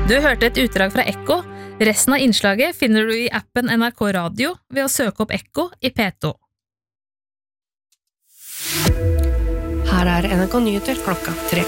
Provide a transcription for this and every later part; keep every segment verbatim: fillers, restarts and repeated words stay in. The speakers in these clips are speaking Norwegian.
Du hørte et utdrag fra Ekko. Resten av innslaget finner du i appen N R K Radio ved å søke opp Ekko i P to. Her er N R K Nyheter klokka tre.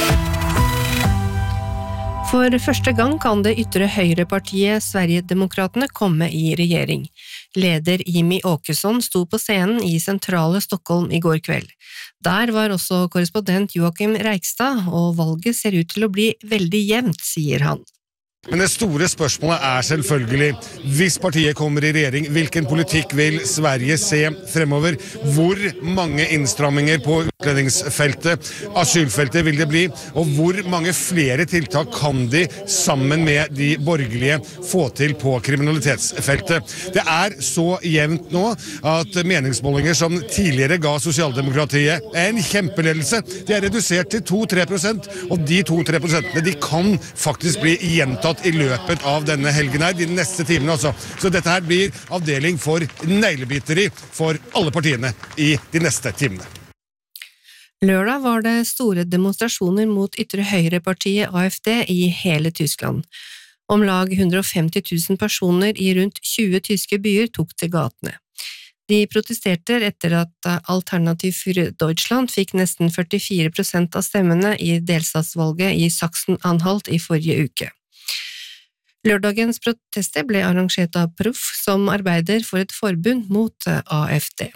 For første gang kan det ytre høyrepartiet Sverigedemokraterna komme i regjering. Leder Jimmy Åkesson sto på scenen i sentrale Stockholm i går kveld. Der var også korrespondent Joakim Reikstad, og valget ser ut til å bli veldig jevnt, sier han. Men det store spørsmålet er selvfølgelig, hvis partiet kommer i regjering, hvilken politikk vil Sverige se fremover? Hvor mange innstramminger på utlendingsfeltet, asylfeltet vil det bli? Og hvor mange flere tiltak kan de sammen med de borgerlige få til på kriminalitetsfeltet? Det er så jevnt nå at meningsmålinger som tidligere ga sosialdemokratiet en kjempeledelse, de er redusert til to til tre prosent, og de to til tre prosentene de kan faktisk bli gjentatt i løpet av denne helgen her, de neste timene altså. Så dette her blir avdeling for neglebiteri for alle partiene i de neste timene. Lørdag var det store demonstrasjoner mot ytre høyrepartiet A F D i hele Tyskland. Om lag hundre og femti tusen personer i rundt tjue tyske byer tok til gatene. De protesterte etter at Alternativ für Deutschland fikk nesten førtifire prosent av stemmene i delstatsvalget i Sachsen-Anhalt i forrige uke. Lørdagens protester ble arrangert av Proff, som arbeider for et forbund mot A F D.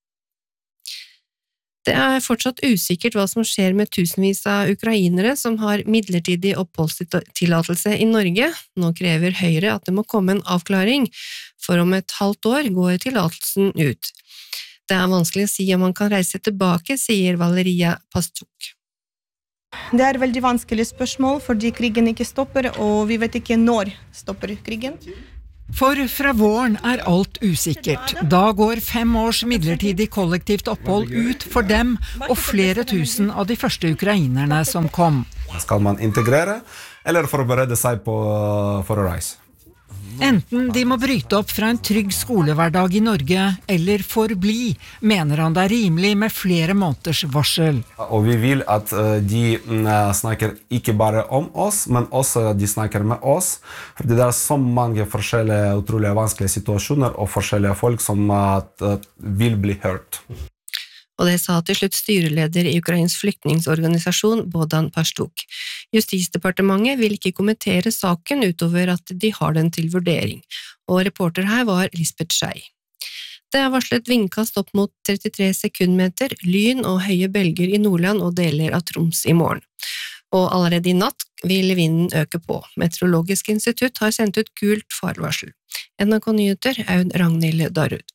Det er fortsatt usikkert hva som skjer med tusenvis av ukrainere som har midlertidig oppholdstillatelse i Norge. Nå krever Høyre at det må komme en avklaring, for om et halvt år går tillatelsen ut. Det er vanskelig å si om man kan reise tilbake, sier Valeria Pastuk. Det er veldig vanskelig spørsmål, fordi krigen ikke stopper, og vi vet ikke når stopper krigen. For fra våren er alt usikkert. Da går fem års midlertidig kollektivt opphold ut for dem og flere tusen av de første ukrainerne som kom. Skal man integrere, eller forberede seg på for å reise? Enten de må bryte opp fra en trygg skolehverdag i Norge, eller forbli, mener han det er rimelig med flere måneders varsel. Og vi vil at de snakker ikke bare om oss, men også de snakker med oss. Fordi det er så mange forskjellige, utrolig vanskelige situasjoner og forskjellige folk som vil bli hørt. Og det sa til slutt styreleder i Ukrains flyktningsorganisasjon Bohdan Pastuk. Justisdepartementet vil ikke kommentere saken utover at de har den til vurdering, og reporter her var Lisbeth Skei. Det er varslet vindkast opp mot trettitre sekundmeter, lyn og høye bølger i Nordland og deler av Troms i morgen. Og allerede i natt vil vinden øke på. Meteorologisk institutt har sendt ut gult farvarsel. N R K Nyheter, Aud Ragnhild Darud.